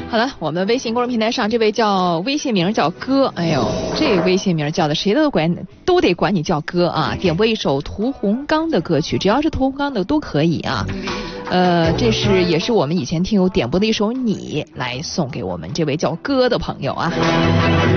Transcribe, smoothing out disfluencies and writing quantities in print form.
好了，我们微信公众平台上这位微信名叫哥，哎呦，这微信名叫的谁都得管你叫哥啊！点播一首屠洪刚的歌曲，只要是屠洪刚的都可以啊。这也是我们以前听友点播的一首《你》，来送给我们这位叫哥的朋友啊。